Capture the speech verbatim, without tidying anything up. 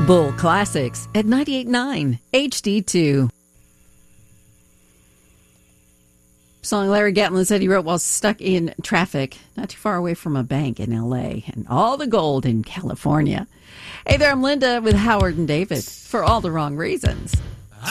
Bull Classics at ninety-eight point nine H D two. Song Larry Gatlin said he wrote while stuck in traffic not too far away from a bank in L A and all the gold in California. Hey there, I'm Linda with Howard and David for All the Wrong Reasons.